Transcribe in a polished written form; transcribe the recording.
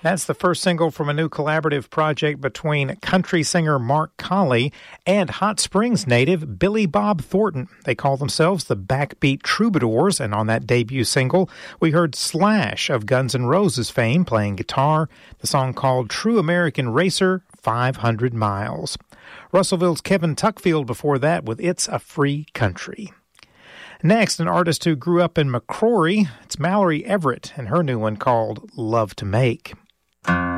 That's the first single from a new collaborative project between country singer Mark Colley and Hot Springs native Billy Bob Thornton. They call themselves the Backbeat Troubadours, and on that debut single, we heard Slash of Guns N' Roses fame playing guitar, the song called True American Racer, 500 Miles. Russellville's Kevin Tuckfield before that with It's a Free Country. Next, an artist who grew up in McCrory, it's Mallory Everett and her new one called Love to Make.